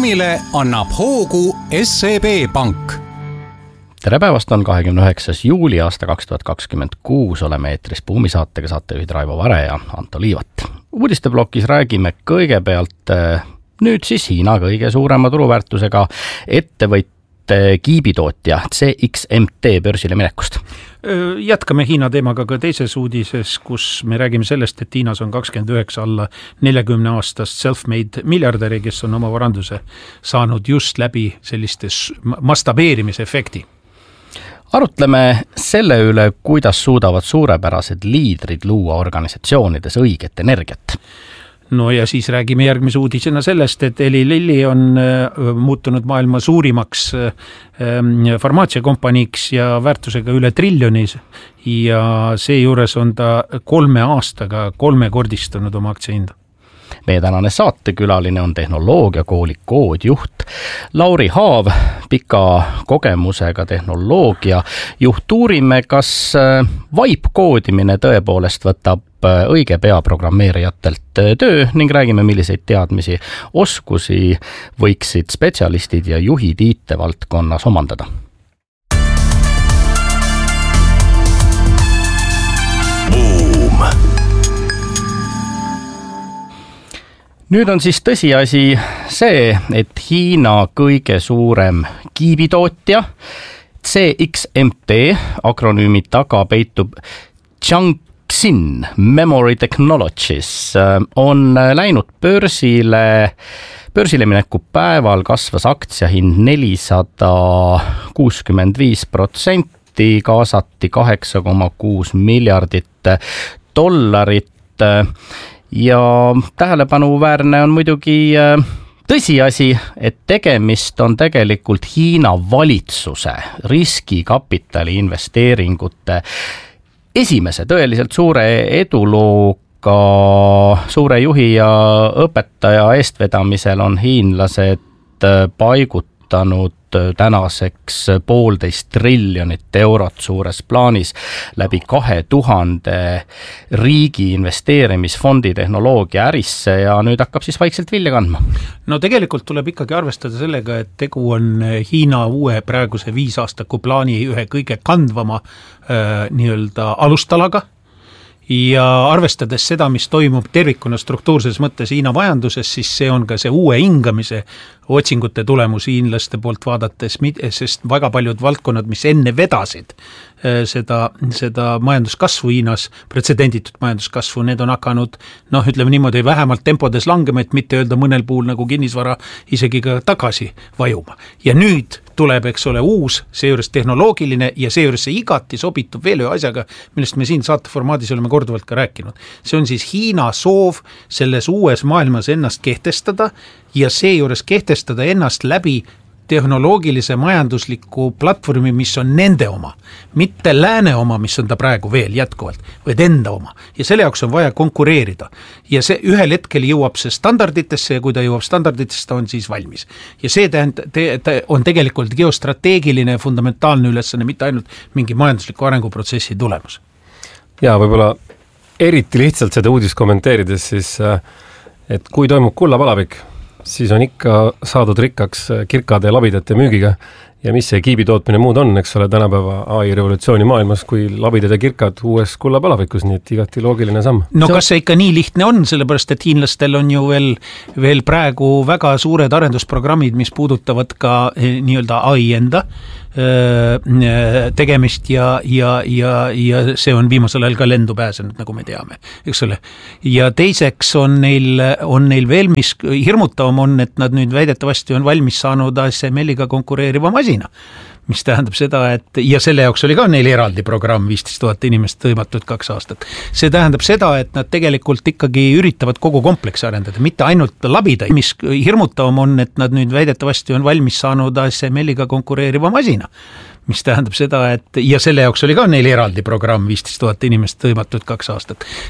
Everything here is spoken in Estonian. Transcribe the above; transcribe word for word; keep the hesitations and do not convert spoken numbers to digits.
buumile annab hoogu S E B Pank. Tere päevast, on kahekümne üheksas juuli aasta kaks tuhat kakskümmend kuus. Oleme eetris buumisaatega, saatejuhid Raivo Vare ja Anto Liivat. Uudisteblokis räägime kõigepealt nüüd siis Hiina kõige suurema turuväärtusega ettevõtte kiibitootja C X M T börsile minekust. Jätkame Hiina teemaga ka teises uudises, kus me räägime sellest, et Hiinas on kakskümmend üheksa alla neljakümne aastast self-made miljardäri, kes on oma varanduse saanud just läbi selliste mastabeerimise efekti. Arutleme selle üle, kuidas suudavad suurepärased liidrid luua organisatsioonides õiget energiat. No ja siis räägime järgmise uudisena sellest, et Eli Lilly on muutunud maailma suurimaks farmaatsiakompaniiks ja väärtusega üle triljonis ja seejuures on ta kolme aastaga kolmekordistunud oma aktsiahinda. Meie tänane saatekülaline on tehnoloogiakooli koodjuht Lauri Haav, pika kogemusega tehnoloogia juht. Uurime, kas vaip-koodimine tõepoolest võtab õige pea programmeerijatelt töö ning räägime, milliseid teadmisi, oskusi võiksid spetsialistid ja juhid I T-valdkonnas omandada. Boom. Nüüd on siis tõsiasi see, et Hiina kõige suurem kiibitootja C X M T akronüümi taga peitub Changxin Memory Technologies on läinud börsile, börsile mineku päeval kasvas aktsiahind nelisada kuuskümmend viis protsenti, kaasati kaheksa koma kuus miljardit dollarit ja tähelepanuväärne on muidugi tõsiasi, et tegemist on tegelikult Hiina valitsuse riskikapitali investeeringute esimese tõeliselt suure edulooga. Suure juhi ja õpetaja eestvedamisel on hiinlased paigutanud tänaseks poolteist triljonit eurot suures plaanis läbi kahe tuhande riigi investeerimisfondi tehnoloogia ärisse ja nüüd hakkab siis vaikselt vilja kandma. No tegelikult tuleb ikkagi arvestada sellega, et tegu on Hiina uue praeguse viisaastaku plaani ühe kõige kandvama äh, nii-öelda alustalaga. Ja arvestades seda, mis toimub tervikuna struktuurses mõttes Hiina majanduses, siis see on ka see uue hingamise otsingute tulemus hiinlaste poolt vaadates, sest väga paljud valdkonnad, mis enne vedasid seda, seda majanduskasvu Hiinas, pretsedenditut majanduskasvu, need on hakanud, noh, ütleme niimoodi, vähemalt tempodes langema, et mitte öelda mõnel puhul nagu kinnisvara isegi ka tagasi vajuma. Ja nüüd tuleb, eks ole, uus, seejuures tehnoloogiline ja seejuures see igati sobitub veel ühe asjaga, millest me siin saateformaadis oleme korduvalt ka rääkinud. See on siis Hiina soov selles uues maailmas ennast kehtestada ja seejuures kehtestada ennast läbi tehnoloogilise majandusliku platvormi, mis on nende oma, mitte lääne oma, mis on ta praegu veel jätkuvalt, vaid enda oma. Ja selle jaoks on vaja konkureerida. Ja see ühel hetkel jõuab see standarditesse ja kui ta jõuab standarditesse, ta on siis valmis. Ja see tähend, te, te on tegelikult geostrateegiline ja fundamentaalne ülesanne, mitte ainult mingi majandusliku arenguprotsessi tulemus. Ja võib-olla eriti lihtsalt seda uudist kommenteerides siis, et kui toimub kullapalavik, siis on ikka saadud rikkaks kirkade ja labidate müügiga ja mis see kiibi tootmine muud on, eks ole, tänapäeva A I revolutsiooni maailmas, kui labidad ja kirkad uues kullapalavikus, nii et igati loogiline samm. No kas see ikka nii lihtne on, sellepärast et hiinlastel on ju veel, veel praegu väga suured arendusprogrammid, mis puudutavad ka nii-öelda A I enda tegemist ja, ja, ja, ja see on viimasel ajal ka lendu pääsenud, nagu me teame, eks ole. Ja teiseks on neil, on neil veel, mis hirmutavam on, et nad nüüd väidetavasti on valmis saanud A S M L-iga konkureeriva masina, mis tähendab seda, et ja selle jaoks oli ka neil eraldi programm, viisteist tuhat inimest hõimatud kaks aastat. See tähendab seda, et nad tegelikult ikkagi üritavad kogu kompleks arendada, mitte ainult labida, mis hirmutavam on, et nad nüüd väidetavasti on valmis saanud A S M L-iga konkureeriva masina, mis tähendab seda, et ja selle jaoks oli ka neil eraldi programm, viisteist tuhat inimest hõimatud kaks aastat.